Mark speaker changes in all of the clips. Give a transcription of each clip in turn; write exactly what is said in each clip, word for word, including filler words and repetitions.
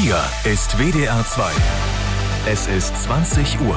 Speaker 1: Hier ist W D R zwei. Es ist zwanzig Uhr.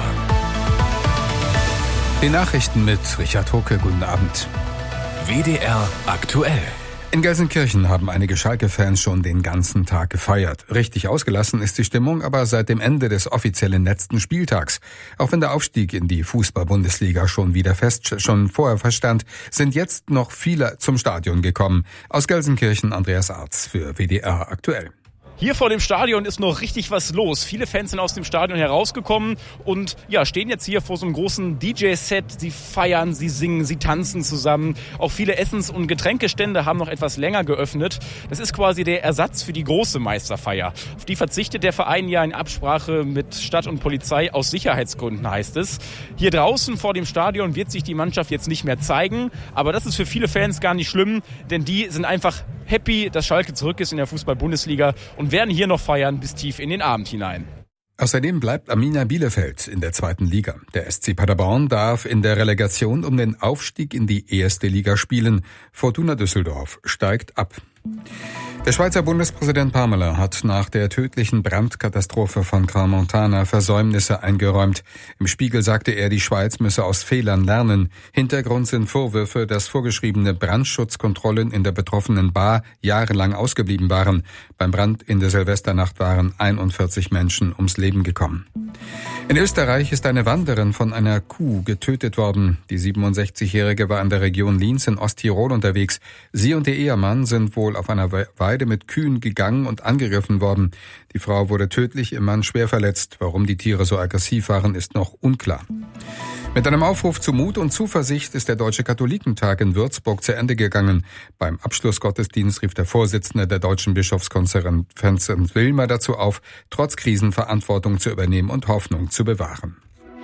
Speaker 2: Die Nachrichten mit Richard Hucke. Guten Abend.
Speaker 1: W D R aktuell.
Speaker 2: In Gelsenkirchen haben einige Schalke-Fans schon den ganzen Tag gefeiert. Richtig ausgelassen ist die Stimmung aber seit dem Ende des offiziellen letzten Spieltags. Auch wenn der Aufstieg in die Fußball-Bundesliga schon wieder fest, schon vorher feststand, sind jetzt noch viele zum Stadion gekommen. Aus Gelsenkirchen Andreas Arz für W D R aktuell.
Speaker 3: Hier vor dem Stadion ist noch richtig was los. Viele Fans sind aus dem Stadion herausgekommen und ja, stehen jetzt hier vor so einem großen D J-Set. Sie feiern, sie singen, sie tanzen zusammen. Auch viele Essens- und Getränkestände haben noch etwas länger geöffnet. Das ist quasi der Ersatz für die große Meisterfeier. Auf die verzichtet der Verein ja in Absprache mit Stadt und Polizei aus Sicherheitsgründen, heißt es. Hier draußen vor dem Stadion wird sich die Mannschaft jetzt nicht mehr zeigen. Aber das ist für viele Fans gar nicht schlimm, denn die sind einfach happy, dass Schalke zurück ist in der Fußball-Bundesliga und werden hier noch feiern bis tief in den Abend hinein.
Speaker 2: Außerdem bleibt Arminia Bielefeld in der zweiten Liga. Der S C Paderborn darf in der Relegation um den Aufstieg in die erste Liga spielen. Fortuna Düsseldorf steigt ab. Der Schweizer Bundespräsident Pamela hat nach der tödlichen Brandkatastrophe von Crans-Montana Versäumnisse eingeräumt. Im Spiegel sagte er, die Schweiz müsse aus Fehlern lernen. Hintergrund sind Vorwürfe, dass vorgeschriebene Brandschutzkontrollen in der betroffenen Bar jahrelang ausgeblieben waren. Beim Brand in der Silvesternacht waren einundvierzig Menschen ums Leben gekommen. In Österreich ist eine Wanderin von einer Kuh getötet worden. Die siebenundsechzigjährige war in der Region Linz in Osttirol unterwegs. Sie und ihr Ehemann sind wohl auf einer Weide mit Kühen gegangen und angegriffen worden. Die Frau wurde tödlich, ihr Mann schwer verletzt. Warum die Tiere so aggressiv waren, ist noch unklar. Mit einem Aufruf zu Mut und Zuversicht ist der Deutsche Katholikentag in Würzburg zu Ende gegangen. Beim Abschlussgottesdienst rief der Vorsitzende der Deutschen Bischofskonferenz Vincent Wilmer dazu auf, trotz Krisen Verantwortung zu übernehmen und Hoffnung zu bewahren.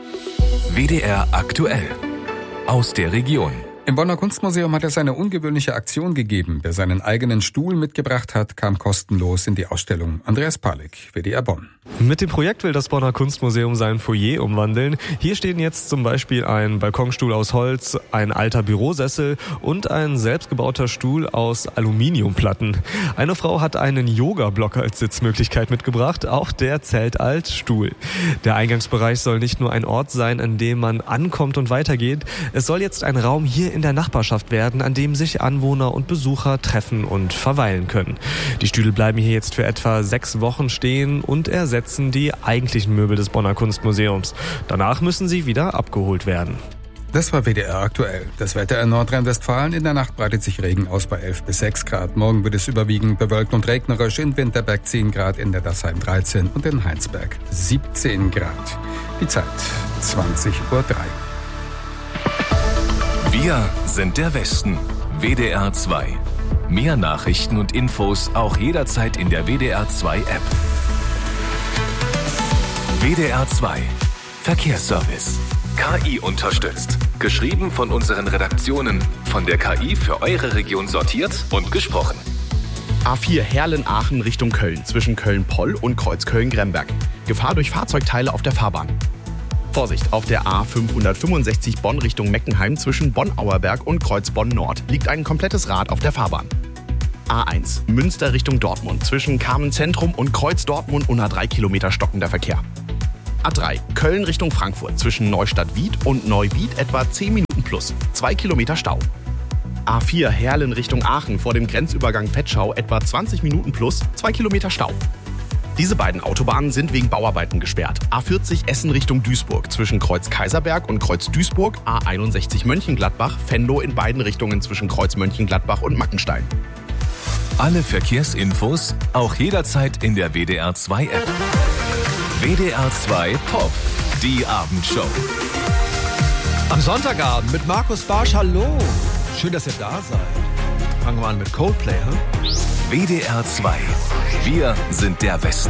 Speaker 1: W D R aktuell. Aus der Region.
Speaker 2: Im Bonner Kunstmuseum hat es eine ungewöhnliche Aktion gegeben. Wer seinen eigenen Stuhl mitgebracht hat, kam kostenlos in die Ausstellung. Andreas Palik, W D R Bonn.
Speaker 4: Mit dem Projekt will das Bonner Kunstmuseum sein Foyer umwandeln. Hier stehen jetzt zum Beispiel ein Balkonstuhl aus Holz, ein alter Bürosessel und ein selbstgebauter Stuhl aus Aluminiumplatten. Eine Frau hat einen Yoga-Block als Sitzmöglichkeit mitgebracht, auch der zählt als Stuhl. Der Eingangsbereich soll nicht nur ein Ort sein, an dem man ankommt und weitergeht. Es soll jetzt ein Raum hier in der Nachbarschaft werden, an dem sich Anwohner und Besucher treffen und verweilen können. Die Stühle bleiben hier jetzt für etwa sechs Wochen stehen und ersetzen die eigentlichen Möbel des Bonner Kunstmuseums. Danach müssen sie wieder abgeholt werden.
Speaker 2: Das war W D R aktuell. Das Wetter in Nordrhein-Westfalen. In der Nacht breitet sich Regen aus bei elf bis sechs Grad. Morgen wird es überwiegend bewölkt und regnerisch. In Winterberg zehn Grad, in Neddersheim dreizehn und in Heinsberg siebzehn Grad. Die Zeit zwanzig Uhr drei.
Speaker 1: Wir sind der Westen. W D R zwei. Mehr Nachrichten und Infos auch jederzeit in der W D R zwei App. W D R zwei. Verkehrsservice. K I unterstützt. Geschrieben von unseren Redaktionen. Von der K I für eure Region sortiert und gesprochen.
Speaker 5: A vier Herlen-Aachen Richtung Köln zwischen Köln-Poll und Kreuzköln-Gremberg. Gefahr durch Fahrzeugteile auf der Fahrbahn. Vorsicht, auf der A fünfhundertfünfundsechzig Bonn Richtung Meckenheim zwischen Bonn-Auerberg und Kreuz-Bonn-Nord liegt ein komplettes Rad auf der Fahrbahn. A eins Münster Richtung Dortmund zwischen Carmen-Zentrum und Kreuz-Dortmund unter drei Kilometer stockender Verkehr. A drei Köln Richtung Frankfurt zwischen Neustadt-Wied und Neuwied etwa zehn Minuten plus, zwei Kilometer Stau. A vier Herlen Richtung Aachen vor dem Grenzübergang Vetschau etwa zwanzig Minuten plus, zwei Kilometer Stau. Diese beiden Autobahnen sind wegen Bauarbeiten gesperrt. A vierzig Essen Richtung Duisburg zwischen Kreuz Kaiserberg und Kreuz Duisburg, A einundsechzig Mönchengladbach, Venlo in beiden Richtungen zwischen Kreuz Mönchengladbach und Mackenstein.
Speaker 1: Alle Verkehrsinfos auch jederzeit in der W D R zwei App. W D R zwei Pop, die Abendshow.
Speaker 6: Am Sonntagabend mit Markus Barsch, hallo. Schön, dass ihr da seid. Fangen wir an mit Coldplay, hm?
Speaker 1: W D R zwei. Wir sind der Westen.